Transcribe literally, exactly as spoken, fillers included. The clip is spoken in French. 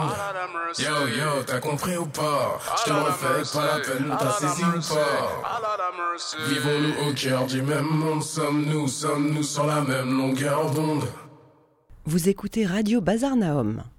monde. Yo yo, t'as compris ou pas? Je te le refais, pas la peine, t'as saisi ou pas? Vivons-nous au cœur du même monde, sommes-nous, sommes-nous sur la même longueur d'onde? Vous écoutez Radio Bazar Naom.